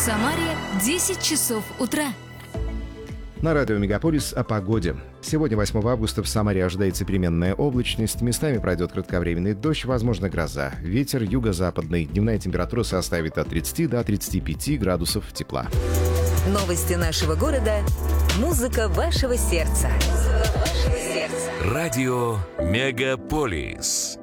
Самаре 10 часов утра. На радио «Мегаполис» о погоде. Сегодня, 8 августа, в Самаре ожидается переменная облачность. Местами пройдет кратковременный дождь, возможно, гроза. Ветер юго-западный. Дневная температура составит от 30 до 35 градусов тепла. Новости нашего города. Музыка вашего сердца. Радио «Мегаполис».